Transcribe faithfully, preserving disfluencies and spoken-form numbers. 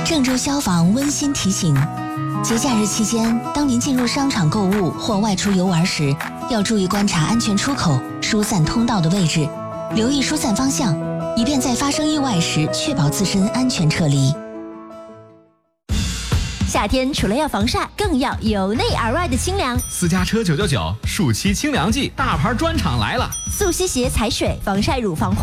郑州消防温馨提醒：节假日期间，当您进入商场购物或外出游玩时，要注意观察安全出口、疏散通道的位置，留意疏散方向，以便在发生意外时确保自身安全撤离。 夏天除了要防晒，更要由内而外的清凉。 私家车九九九暑期清凉季大牌专场来了， 速吸鞋踩水防晒乳防护。